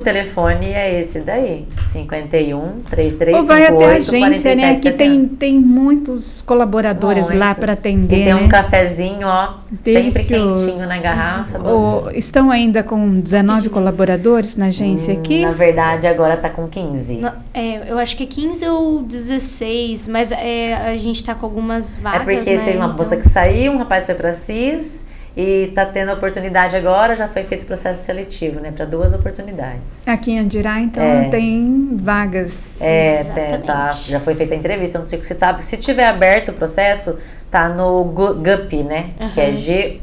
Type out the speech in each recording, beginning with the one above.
telefone é esse daí, 51 3358 Ou vai até a agência, né? Aqui tem muitos colaboradores lá para atender, e tem né? um cafezinho, ó, Delicioso. sempre quentinho na garrafa. Estão ainda com 19 colaboradores na agência aqui? Na verdade, agora tá com 15. Eu acho que é 15 ou 16, mas a gente tá com algumas vagas, É porque teve uma moça que saiu, um rapaz foi pra CIS e tá tendo a oportunidade agora, já foi feito o processo seletivo, né, para 2 oportunidades. Aqui em Andirá, então, tem vagas. Já foi feita a entrevista, eu não sei se tiver aberto o processo, tá no GUPY, né, que é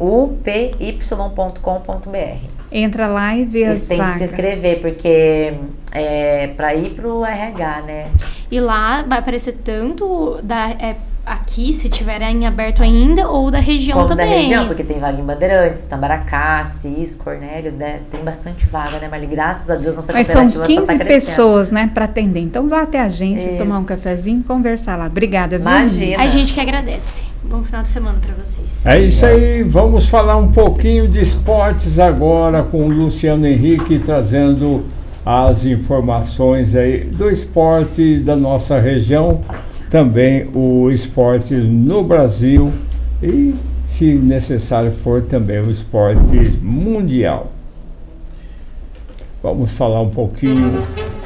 gupy.com.br. Entra lá e vê as tem vagas. Que se inscrever, porque é para ir pro RH, né. E lá vai aparecer tanto aqui, se tiver em aberto ainda, ou da região como também. Da região, porque tem vaga em Bandeirantes, Tambaracá, Cis, Cornélio, né? Tem bastante vaga, né, Marli? Graças a Deus, nossa cooperativa são 15 só tá pessoas, né, para atender. Então, vá até a agência, tomar um cafezinho, conversar lá. Obrigada, viu? Imagina. A gente que agradece. Bom final de semana para vocês. É isso aí, vamos falar um pouquinho de esportes agora com o Luciano Henrique, trazendo as informações aí do esporte da nossa região, também o esporte no Brasil e, se necessário for, também o esporte mundial. Vamos falar um pouquinho.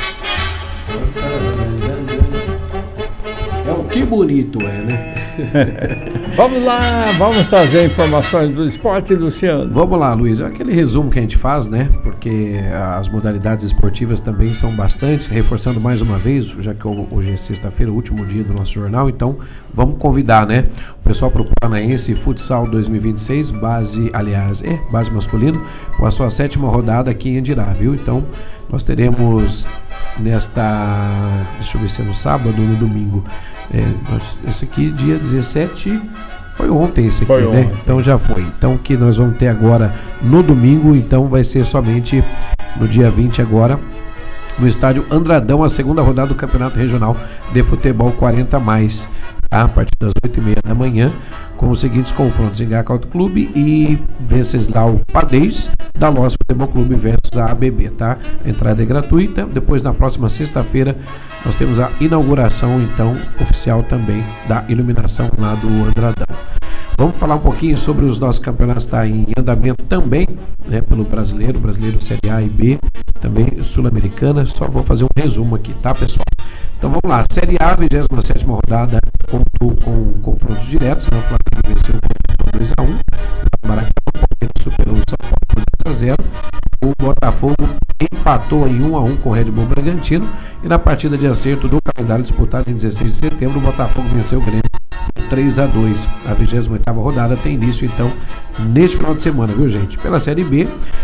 Que bonito né? Vamos lá, vamos trazer informações do esporte, Luciano. Vamos lá, Luiz. É aquele resumo que a gente faz, né? Porque as modalidades esportivas também são bastante, reforçando mais uma vez, já que hoje é sexta-feira, o último dia do nosso jornal, então vamos convidar, né? O pessoal pro Paranaense Futsal 2026, base masculino, com a sua 7ª rodada aqui em Andirá, viu? Então, nós teremos deixa eu ver se é no sábado ou no domingo. Esse aqui, dia 17, foi ontem esse aqui, né? Ontem. Então já foi. Então o que nós vamos ter agora no domingo, então vai ser somente no dia 20 agora, no estádio Andradão, a 2ª rodada do Campeonato Regional de Futebol 40+, a partir das 8h30 da manhã, com os seguintes confrontos: Engaca Auto Clube e Venceslau Padez, da Loss Futebol Clube versus a ABB, tá? A entrada é gratuita. Depois, na próxima sexta-feira, nós temos a inauguração, então, oficial também da iluminação lá do Andradão. Vamos falar um pouquinho sobre os nossos campeonatos que estão em andamento também, né, pelo brasileiro Série A e B, também Sul-Americana. Só vou fazer um resumo aqui, tá, pessoal? Então vamos lá, Série A, 27ª rodada, contou com confrontos diretos, né? O Flamengo venceu por 2-1, o Maracanã, o Palmeiras superou o São Paulo por 2-0, o Botafogo empatou em 1-1 com o Red Bull Bragantino, e na partida de acerto do calendário disputado em 16 de setembro, o Botafogo venceu o Grêmio 3-2. A 28ª rodada tem início, então, neste final de semana, viu, gente? Pela Série B,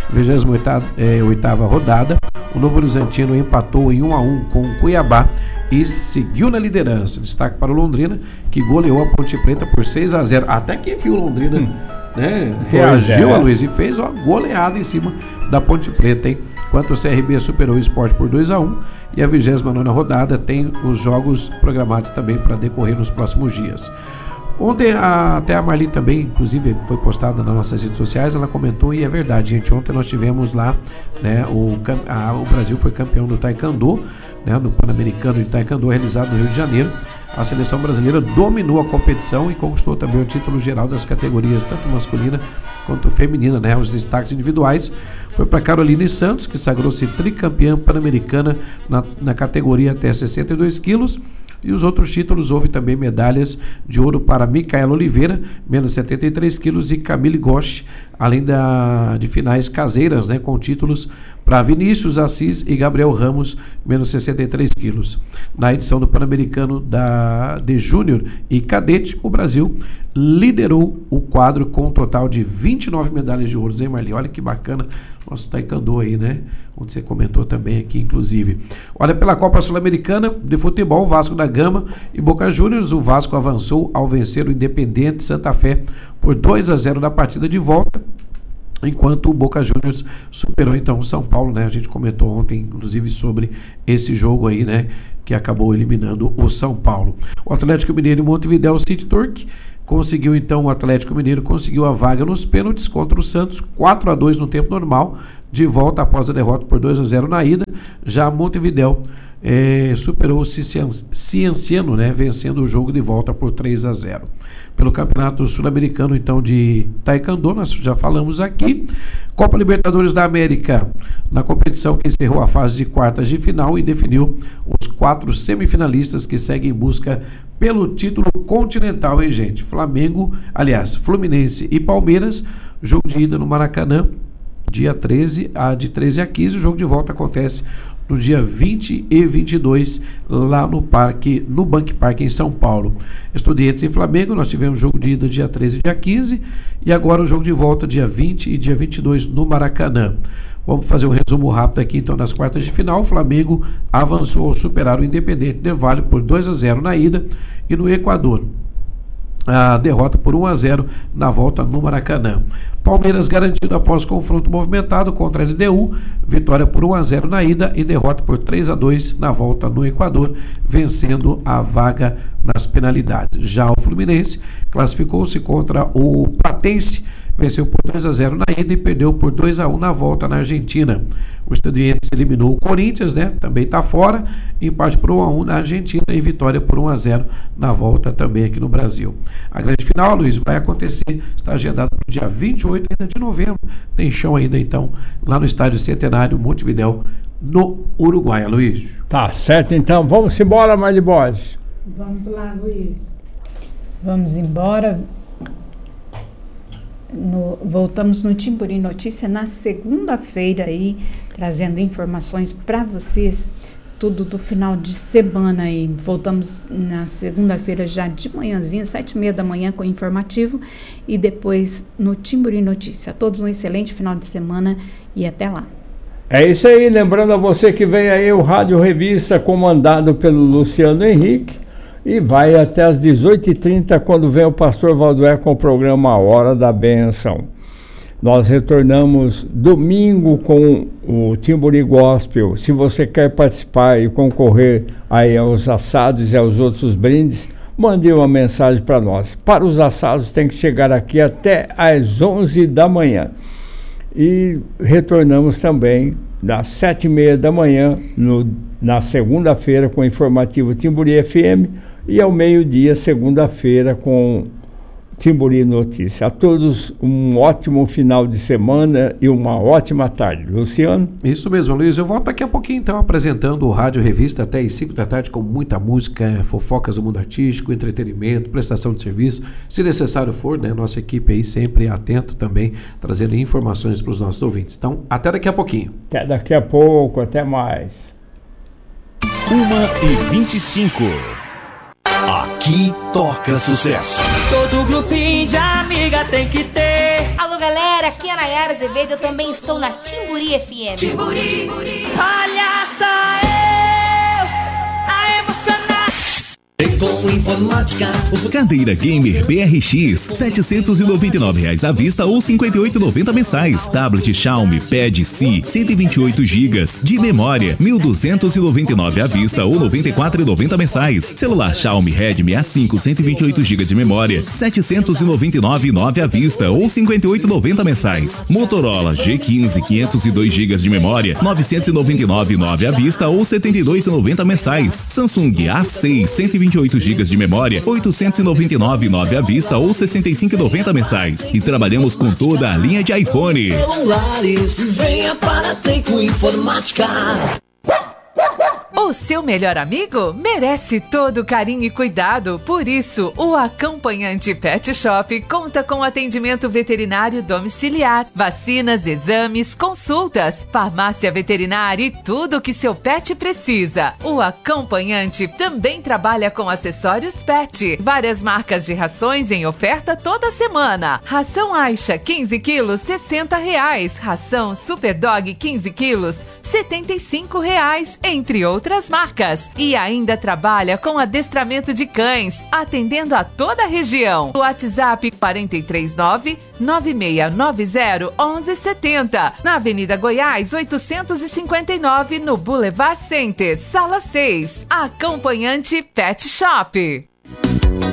28ª rodada, o Novo Horizontino empatou em 1-1 com o Cuiabá e seguiu na liderança. Destaque para o Londrina, que goleou a Ponte Preta por 6-0. Até que enfim o Londrina, né, reagiu, a Luiz, e fez uma goleada em cima da Ponte Preta, hein? Enquanto o CRB superou o Sport por 2-1, e a 29ª rodada tem os jogos programados também para decorrer nos próximos dias. Ontem até a Marli também, inclusive, foi postada nas nossas redes sociais, ela comentou, e é verdade, gente. Ontem nós tivemos lá, né, o Brasil foi campeão do Taekwondo, né, do Pan-Americano de Taekwondo, realizado no Rio de Janeiro. A seleção brasileira dominou a competição e conquistou também o título geral das categorias, tanto masculina quanto feminina, né? Os destaques individuais foi para Caroline Santos, que sagrou-se tricampeã pan-americana na categoria até 62 quilos. E os outros títulos, houve também medalhas de ouro para Micaela Oliveira, menos 73 quilos, e Camille Ghosh, além de finais caseiras, né, com títulos para Vinícius Assis e Gabriel Ramos, menos 63 quilos. Na edição do Pan-Americano de Júnior e Cadete, o Brasil liderou o quadro com um total de 29 medalhas de ouro, hein, Marli? Olha que bacana, nosso taekwondo aí, né? Onde você comentou também aqui, inclusive. Olha, pela Copa Sul-Americana de Futebol, Vasco da Gama e Boca Juniors, o Vasco avançou ao vencer o Independente Santa Fé por 2-0 na partida de volta. enquanto o Boca Juniors superou então o São Paulo, né? A gente comentou ontem, inclusive, sobre esse jogo aí, né? Que acabou eliminando o São Paulo. O Atlético Mineiro e Montevidéu City Torque conseguiu então, o Atlético Mineiro conseguiu a vaga nos pênaltis contra o Santos, 4-2 no tempo normal, de volta após a derrota por 2-0 na ida. Já Montevidéu superou o Cienciano, né, vencendo o jogo de volta por 3-0. Pelo Campeonato Sul-Americano, então, de Taekwondo, nós já falamos aqui. Copa Libertadores da América, na competição que encerrou a fase de quartas de final e definiu os 4 semifinalistas que seguem em busca pelo título continental, hein, gente? Fluminense e Palmeiras, jogo de ida no Maracanã, dia 13, de 13 a 15, o jogo de volta acontece no dia 20 e 22, lá no Bank Park em São Paulo. Estudiantes e Flamengo, nós tivemos jogo de ida dia 13 e dia 15, e agora o jogo de volta dia 20 e dia 22 no Maracanã. Vamos fazer um resumo rápido aqui então das quartas de final. O Flamengo avançou ao superar o Independente Del Valle por 2-0 na ida, e no Equador a derrota por 1-0 na volta no Maracanã. Palmeiras garantido após confronto movimentado contra a LDU, vitória por 1-0 na ida e derrota por 3-2 na volta no Equador, vencendo a vaga nas penalidades. Já o Fluminense classificou-se contra o Platense, venceu por 2-0 na ida e perdeu por 2-1 na volta na Argentina. O Estudiantes eliminou o Corinthians, né? Também está fora, empate por 1-1 na Argentina e vitória por 1-0 na volta também aqui no Brasil. A grande final, Luiz, vai acontecer, está agendado para o dia 28 ainda de novembro. Tem chão ainda então lá no Estádio Centenário Montevidéu, no Uruguai, Luiz. Tá certo, então vamos embora, Marli Borges. Vamos lá, Luiz. Vamos embora. Voltamos no Timburi Notícia na segunda-feira aí, trazendo informações para vocês, tudo do final de semana aí. Voltamos na segunda-feira já de manhãzinha, 7h30 da manhã com o informativo, e depois no Timburi Notícia. A todos um excelente final de semana e até lá. É isso aí, lembrando a você que vem aí o Rádio Revista, comandado pelo Luciano Henrique, e vai até às 18h30, quando vem o pastor Valdoé com o programa A Hora da Bênção. Nós retornamos domingo com o Timburi Gospel. Se você quer participar e concorrer aí aos assados e aos outros brindes, mande uma mensagem para nós. Para os assados tem que chegar aqui até às 11 da manhã. E retornamos também das 7h30 da manhã, na segunda-feira, com o informativo Timburi FM, e ao meio-dia, segunda-feira, com Timburi Notícia. A todos um ótimo final de semana e uma ótima tarde. Luciano? Isso mesmo, Luiz. Eu volto daqui a pouquinho, então, apresentando o Rádio Revista até às 5 da tarde, com muita música, fofocas do mundo artístico, entretenimento, prestação de serviço. Se necessário for, né? Nossa equipe aí sempre atento também, trazendo informações para os nossos ouvintes. Então, até daqui a pouquinho. Até daqui a pouco, até mais. 1h25. Aqui toca sucesso. Todo grupinho de amiga tem que ter. Alô galera, aqui é a Nayara Azevedo, eu também estou na Timburi FM. Timburi. Olha só eu, a emocionar. Com informática. Cadeira Gamer BRX, R$ 799 à vista ou R$ 58,90 mensais. Tablet Xiaomi Pad C, 128 GB de memória, R$ 1.299 à vista ou R$ 94,90 mensais. Celular Xiaomi Redmi A5, 128 GB de memória, R$ 799,9 à vista ou R$ 58,90 mensais. Motorola G15, 502 GB de memória, R$ 999,9 à vista ou R$ 72,90 mensais. Samsung A6, 128 GB de memória, R$ 899,9 à vista ou R$ 65,90 mensais. E trabalhamos com toda a linha de iPhone. Celulares, venha para Teco Informática. O seu melhor amigo merece todo carinho e cuidado. Por isso, o Acompanhante Pet Shop conta com atendimento veterinário domiciliar, vacinas, exames, consultas, farmácia veterinária e tudo o que seu pet precisa. O Acompanhante também trabalha com acessórios pet, várias marcas de rações em oferta toda semana. Ração Aisha 15 quilos, R$ 60. Ração Super Dog 15 quilos, R$ R$75, entre outras marcas. E ainda trabalha com adestramento de cães, atendendo a toda a região. WhatsApp 439-9690-1170, na Avenida Goiás 859, no Boulevard Center, Sala 6. Acompanhante Pet Shop.